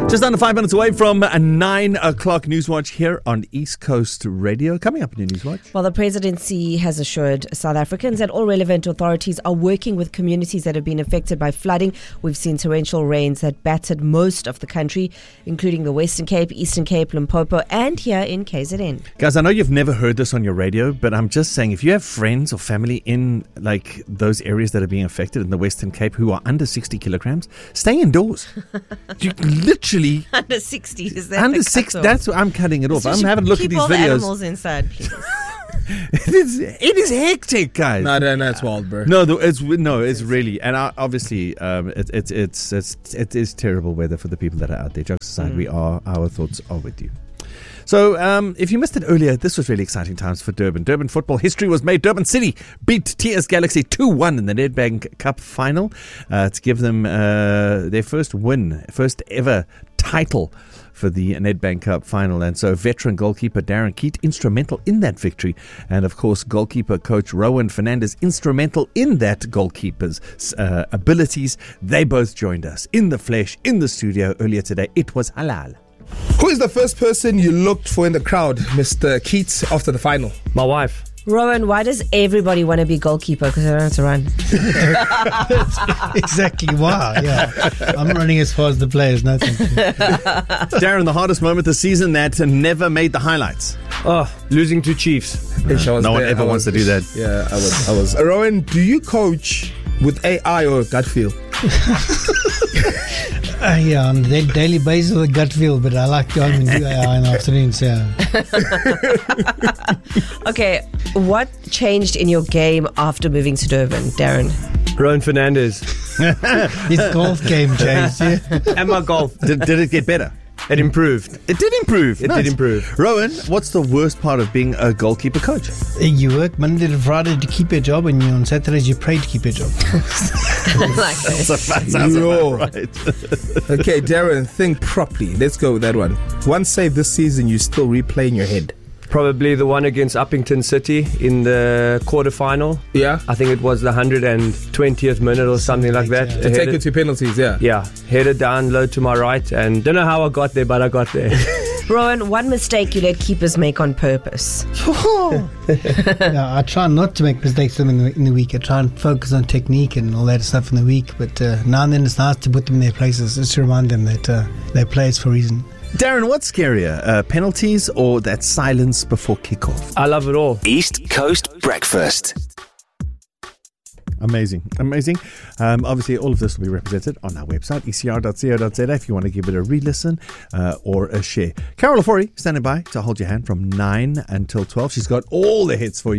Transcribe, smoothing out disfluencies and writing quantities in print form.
Just under 5 minutes away from a 9 o'clock Newswatch here on East Coast Radio. Coming up in your Newswatch. Well, the presidency has assured South Africans that all relevant authorities are working with communities that have been affected by flooding. We've seen torrential rains that battered most of the country, including the Western Cape, Eastern Cape, Limpopo, and here in KZN. Guys, I know you've never heard this on your radio, but I'm just saying, if you have friends or family in like those areas that are being affected in the Western Cape who are under 60 kilograms, stay indoors. You literally Under 60, is that under the cutoff? That's what I'm cutting it off. I'm having a look at Keep these all the videos. animals inside, please. It is hectic, guys. No, it's wild, bro. It's really, and obviously, it is terrible weather for the people that are out there. Jokes aside, our thoughts are with you. So, if you missed it earlier, this was really exciting times for Durban. Durban football history was made. Durban City beat TS Galaxy 2-1 in the Nedbank Cup final to give them their first ever title for the Nedbank Cup final. And so veteran goalkeeper Darren Keat instrumental in that victory, and of course goalkeeper coach Rowan Fernandez instrumental in that goalkeeper's abilities. They both joined us in the flesh in the studio earlier today. It was halal. Who is the first person you looked for in the crowd, Mr. Keats, after the final? My wife. Rowan, why does everybody want to be goalkeeper? Because they don't have to run. Exactly why, yeah. I'm running as far as the players, no thank you. Darren, the hardest moment this season that never made the highlights. Oh, losing to Chiefs. No one ever wants to do that. Yeah, I was. Rowan, do you coach with AI or gut feel? Yeah, on a daily basis with a gut feel, but I like to go home and do AI in the afternoons, yeah. Okay, what changed in your game after moving to Durban, Darren? Rowan Fernandez. His golf game changed, yeah. And my golf. Did it get better? It improved. It did improve. It did improve. Rowan, what's the worst part of being a goalkeeper coach? You work Monday to Friday to keep your job, and on Saturdays you pray to keep your job. Like this. Sounds Yo. about right. Okay, Darren, think properly. Let's go with that one. One save this season you still replay in your head. Probably the one against Uppington City in the quarterfinal. Yeah? I think it was the 120th minute or something like that. To take it to penalties, yeah. Yeah, headed down low to my right, and don't know how I got there, but I got there. Rowan, one mistake you let keepers make on purpose. Yeah, I try not to make mistakes in the week. I try and focus on technique and all that stuff in the week, but now and then it's nice to put them in their places, just to remind them that they play it for a reason. Darren, what's scarier, penalties or that silence before kickoff? I love it all. East Coast Breakfast. Amazing. Obviously, all of this will be represented on our website, ecr.co.za, if you want to give it a re-listen or a share. Carol Ofori standing by to hold your hand from 9 until 12. She's got all the hits for you.